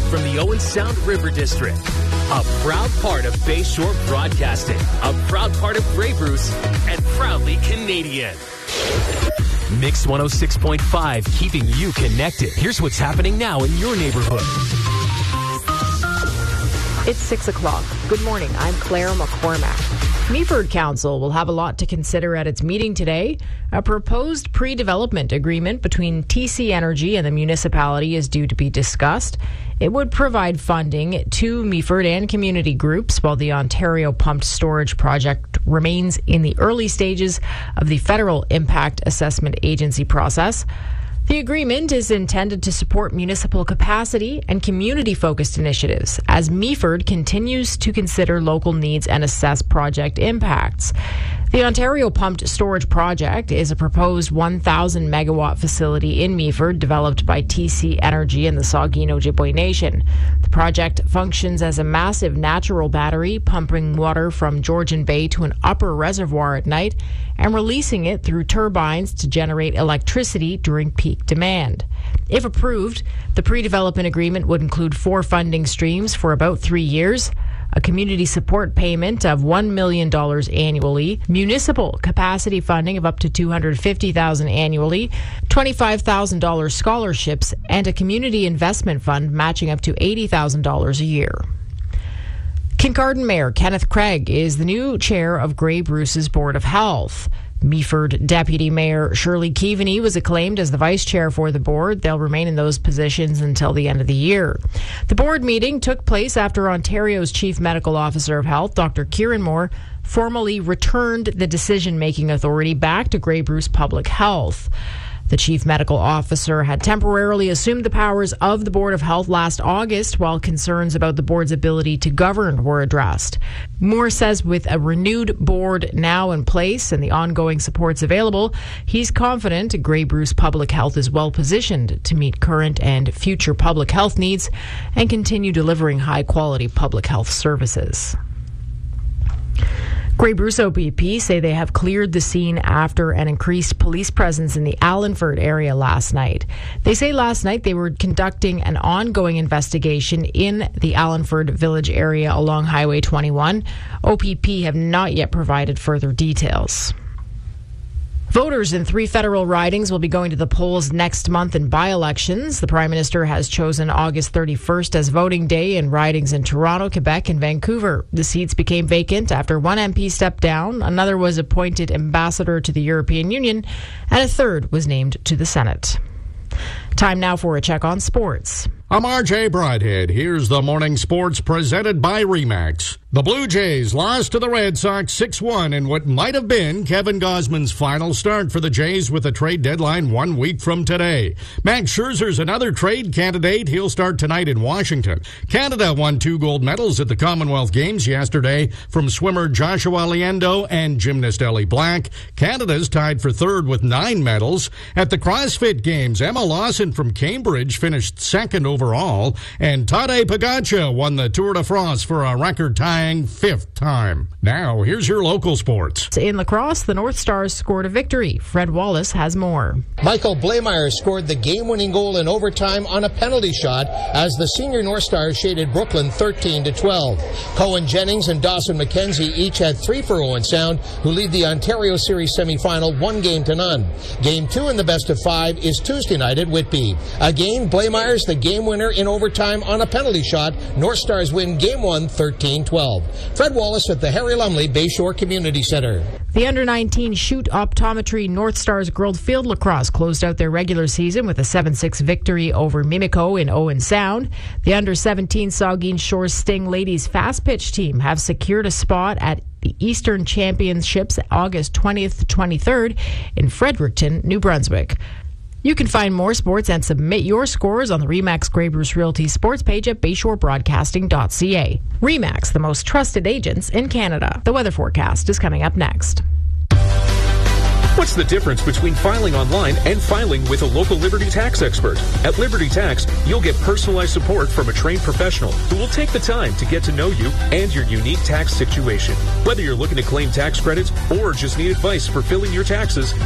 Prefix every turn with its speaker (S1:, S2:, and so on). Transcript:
S1: from the Owen Sound River District. A proud part of Bayshore Broadcasting, a proud part of Grey Bruce, and proudly Canadian. Mix 106.5, keeping you connected. Here's what's happening now in your neighborhood.
S2: It's 6 o'clock. Good morning. I'm Claire McCormack. Meaford Council will have a lot to consider at its meeting today. A proposed pre-development agreement between TC Energy and the municipality is due to be discussed. It would provide funding to Meaford and community groups while the Ontario Pumped Storage Project remains in the early stages of the Federal Impact Assessment Agency process. The agreement is intended to support municipal capacity and community-focused initiatives as Meaford continues to consider local needs and assess project impacts. The Ontario Pumped Storage Project is a proposed 1,000-megawatt facility in Meaford developed by TC Energy and the Saugeen Ojibwe Nation. The project functions as a massive natural battery, pumping water from Georgian Bay to an upper reservoir at night and releasing it through turbines to generate electricity during peak demand. If approved, the pre-development agreement would include 4 funding streams for about 3 years. A community support payment of $1 million annually, municipal capacity funding of up to $250,000 annually, $25,000 scholarships, and a community investment fund matching up to $80,000 a year. Kincardine Mayor Kenneth Craig is the new chair of Grey Bruce's Board of Health. Meaford Deputy Mayor Shirley Keaveney was acclaimed as the vice chair for the board. They'll remain in those positions until the end of the year. The board meeting took place after Ontario's Chief Medical Officer of Health, Dr. Kieran Moore, formally returned the decision-making authority back to Grey Bruce Public Health. The Chief Medical Officer had temporarily assumed the powers of the Board of Health last August while concerns about the board's ability to govern were addressed. Moore says with a renewed board now in place and the ongoing supports available, he's confident Grey Bruce Public Health is well positioned to meet current and future public health needs and continue delivering high-quality public health services. Grey Bruce OPP say they have cleared the scene after an increased police presence in the Allenford area last night. They say last night they were conducting an ongoing investigation in the Allenford Village area along Highway 21. OPP have not yet provided further details. Voters in 3 federal ridings will be going to the polls next month in by-elections. The Prime Minister has chosen August 31st as voting day in ridings in Toronto, Quebec, and Vancouver. The seats became vacant after one MP stepped down, another was appointed ambassador to the European Union, and a third was named to the Senate. Time now for a check on sports.
S3: I'm RJ Broadhead. Here's the morning sports presented by RE/MAX. The Blue Jays lost to the Red Sox 6-1 in what might have been Kevin Gausman's final start for the Jays with a trade deadline 1 week from today. Max Scherzer's another trade candidate. He'll start tonight in Washington. Canada won 2 gold medals at the Commonwealth Games yesterday from swimmer Joshua Liendo and gymnast Ellie Black. Canada's tied for 3rd with 9 medals. At the CrossFit Games, Emma Lawson from Cambridge finished 2nd overall, and Tadej Pogacar won the Tour de France for a record-tying 5th time. Now, here's your local sports.
S2: In lacrosse, the North Stars scored a victory. Fred Wallace has more.
S4: Michael Blameyer scored the game-winning goal in overtime on a penalty shot as the senior North Stars shaded Brooklyn 13-12. Cohen Jennings and Dawson McKenzie each had 3 for Owen Sound, who lead the Ontario Series semifinal 1-0. Game 2 in the best-of-5 is Tuesday night at Whitby. Again, Blameyer's the game winner in overtime on a penalty shot. North Stars win Game 1 13-12. Fred Wallace at the Harry Lumley Bayshore Community Center.
S2: The Under-19 Shoot Optometry North Stars Girls Field Lacrosse closed out their regular season with a 7-6 victory over Mimico in Owen Sound. The Under-17 Saugeen Shores Sting Ladies Fast Pitch team have secured a spot at the Eastern Championships August 20th to 23rd in Fredericton, New Brunswick. You can find more sports and submit your scores on the RE/MAX Grey Bruce Realty sports page at BayshoreBroadcasting.ca. RE/MAX, the most trusted agents in Canada. The weather forecast is coming up next.
S1: What's the difference between filing online and filing with a local Liberty Tax expert? At Liberty Tax, you'll get personalized support from a trained professional who will take the time to get to know you and your unique tax situation. Whether you're looking to claim tax credits or just need advice for filing your taxes,